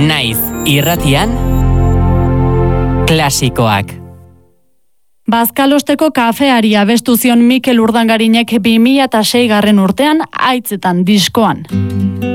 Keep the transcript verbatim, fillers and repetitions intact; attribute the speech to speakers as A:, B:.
A: Naiz irratian klasikoak.
B: Bazkalosteko kafeari abestu zion Mikel Urdangarinek bi mila sei garren urtean haitzetan diskoan.